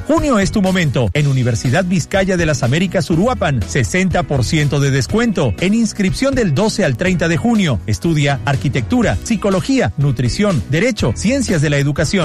Junio es tu momento. En Universidad Vizcaya de las Américas Uruapan, 60% de descuento en inscripción del 12 al 30 de junio. Estudia arquitectura, psicología, nutrición, derecho, ciencias de la educación.